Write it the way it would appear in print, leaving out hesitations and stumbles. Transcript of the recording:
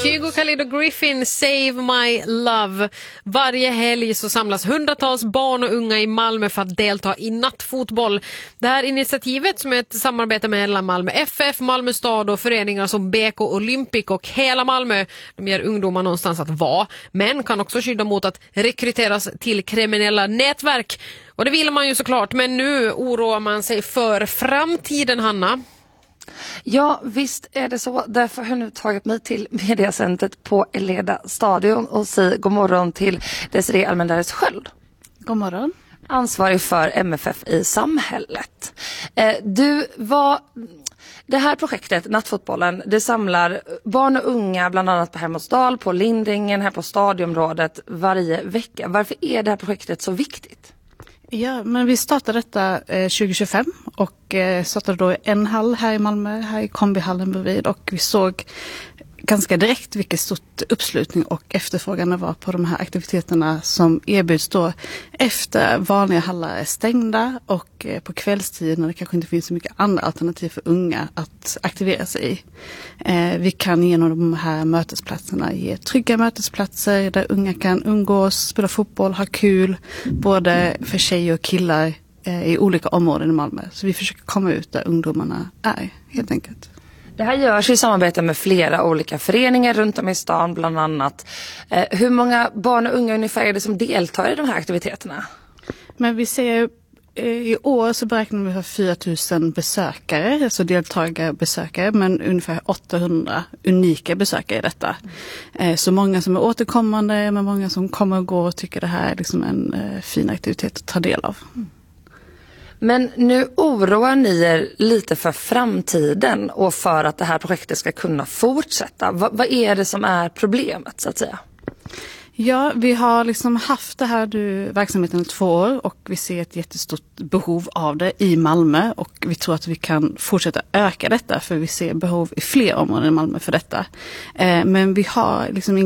Kygo, Khalid och Griffin, Save My Love. Varje helg så samlas hundratals barn och unga i Malmö för att delta i nattfotboll. Det här initiativet, som är ett samarbete mellan Malmö FF, Malmö stad och föreningar som BK Olympic och hela Malmö, de ger ungdomar någonstans att vara, men kan också skydda mot att rekryteras till kriminella nätverk. Och det vill man ju såklart, men nu oroar man sig för framtiden, Hanna. Ja, visst är det så. Därför har jag nu tagit mig till mediacentret på Eleda stadion och säger god morgon till Desirée Almendares Sköld. God morgon. Ansvarig för MFF i samhället. Det här projektet, Nattfotbollen, det samlar barn och unga bland annat på Hermodsdal, på Lindringen, här på stadionområdet varje vecka. Varför är det här projektet så viktigt? Ja, men vi startade detta 2025 och startade då en hall här i Malmö, här i kombihallen bredvid, och vi såg ganska direkt vilken stort uppslutning och efterfrågan det var på de här aktiviteterna som erbjuds då efter vanliga hallar är stängda och på kvällstid när det kanske inte finns så mycket andra alternativ för unga att aktivera sig i. Vi kan genom de här mötesplatserna ge trygga mötesplatser där unga kan umgås, spela fotboll, ha kul, både för tjejer och killar i olika områden i Malmö. Så vi försöker komma ut där ungdomarna är, helt enkelt. Det här görs i samarbete med flera olika föreningar runt om i stan bland annat. Hur många barn och unga ungefär är det som deltar i de här aktiviteterna? Men vi ser i år så beräknar vi för 4 000 besökare, alltså deltagarbesökare, men ungefär 800 unika besökare i detta. Så många som är återkommande, men många som kommer och går och tycker det här är liksom en fin aktivitet att ta del av. Men nu oroar ni er lite för framtiden och för att det här projektet ska kunna fortsätta. Vad är det som är problemet, så att säga? Ja, vi har liksom haft det här verksamheten i 2 år och vi ser ett jättestort behov av det i Malmö, och vi tror att vi kan fortsätta öka detta för vi ser behov i fler områden i Malmö för detta. Men vi har liksom